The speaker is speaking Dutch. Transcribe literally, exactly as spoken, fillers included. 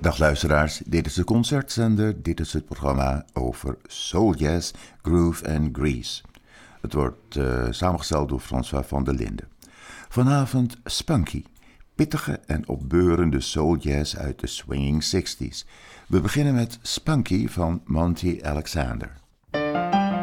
Dag luisteraars, dit is de Concertzender, dit is het programma over soul jazz, groove en grease. Het wordt uh, samengesteld door François van der Linden. Vanavond Spunky, pittige en opbeurende soul jazz uit de swinging zestig's. We beginnen met Spunky van Monty Alexander.